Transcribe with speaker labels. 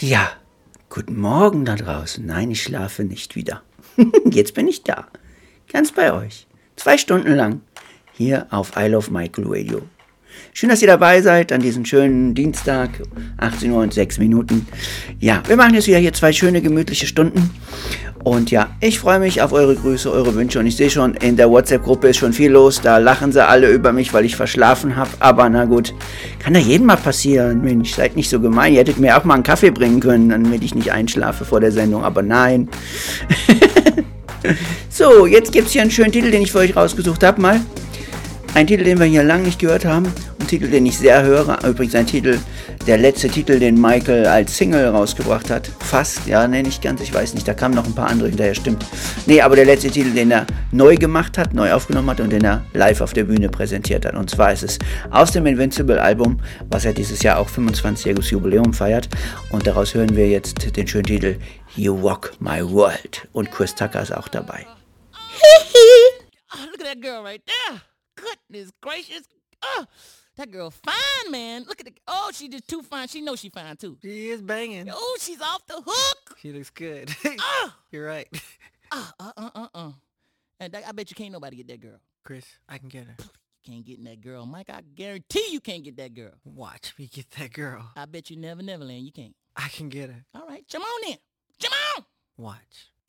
Speaker 1: Ja, guten Morgen da draußen. Nein, ich schlafe nicht wieder. Jetzt bin ich da. Ganz bei euch. 2 Stunden lang. Hier auf I Love Michael Radio. Schön, dass ihr dabei seid an diesem schönen Dienstag, 18 Uhr und 6 Minuten. Ja, wir machen jetzt wieder hier 2 schöne, gemütliche Stunden. Und ja, ich freue mich auf eure Grüße, eure Wünsche. Und ich sehe schon, in der WhatsApp-Gruppe ist schon viel los. Da lachen sie alle über mich, weil ich verschlafen habe. Aber na gut, kann ja jedem mal passieren. Mensch, seid nicht so gemein. Ihr hättet mir auch mal einen Kaffee bringen können, damit ich nicht einschlafe vor der Sendung. Aber nein. So, jetzt gibt es hier einen schönen Titel, den ich für euch rausgesucht habe. Mal ein Titel, den wir hier lange nicht gehört haben. Ein Titel, den ich sehr höre. Übrigens ein Titel, der letzte Titel, den Michael als Single rausgebracht hat. Fast, ja, ne, nicht ganz, ich weiß nicht. Da kamen noch ein paar andere hinterher, stimmt. Nee, aber der letzte Titel, den er neu gemacht hat, neu aufgenommen hat und den er live auf der Bühne präsentiert hat. Und zwar ist es aus dem Invincible-Album, was er dieses Jahr auch 25-jähriges Jubiläum feiert. Und daraus hören wir jetzt den schönen Titel You Rock My World. Und Chris Tucker ist auch dabei.
Speaker 2: Oh, look at that girl right there. Goodness gracious. Oh, that girl fine, man. Look at the... Oh, she just too fine. She knows she fine, too.
Speaker 3: She is banging.
Speaker 2: Oh, she's off the hook.
Speaker 3: She looks good.
Speaker 2: Oh.
Speaker 3: You're right.
Speaker 2: And I bet you can't nobody get that girl.
Speaker 3: Chris, I can get her.
Speaker 2: You can't get that girl. Mike, I guarantee you can't get that girl.
Speaker 3: Watch me get that girl.
Speaker 2: I bet you never, Neverland, you can't.
Speaker 3: I can get her.
Speaker 2: All right, come on then. Come on.
Speaker 3: Watch.